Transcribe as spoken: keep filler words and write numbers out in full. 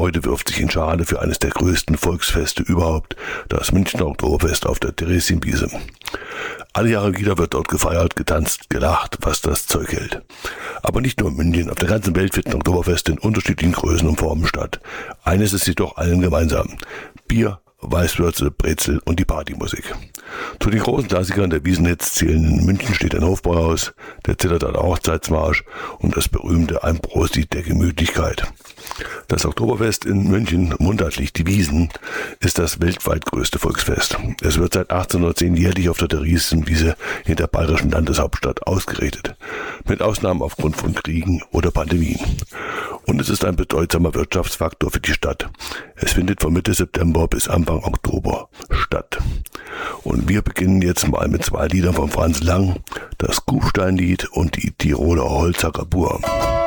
heute wirft sich in Schale für eines der größten Volksfeste überhaupt, das Münchner Oktoberfest auf der Theresienwiese. Alle Jahre wieder wird dort gefeiert, getanzt, gelacht, was das Zeug hält. Aber nicht nur in München, auf der ganzen Welt finden Oktoberfeste in unterschiedlichen Größen und Formen statt. Eines ist jedoch allen gemeinsam: Bier, Weißwürze, Brezel und die Partymusik. Zu den großen Klassikern der Wiesenhits zählen: in München steht ein Hofbräuhaus, der Zillertaler Hochzeitsmarsch und das berühmte Ein Prosit der Gemütlichkeit. Das Oktoberfest in München, mundartlich die Wiesn, ist das weltweit größte Volksfest. Es wird seit achtzehnhundertzehn jährlich auf der Theresienwiese in der bayerischen Landeshauptstadt ausgerichtet, mit Ausnahmen aufgrund von Kriegen oder Pandemien. Und es ist ein bedeutsamer Wirtschaftsfaktor für die Stadt. Es findet von Mitte September bis Anfang Oktober statt. Und wir beginnen jetzt mal mit zwei Liedern von Franz Lang, das Kufsteinlied und die Tiroler Holzhacker Bur.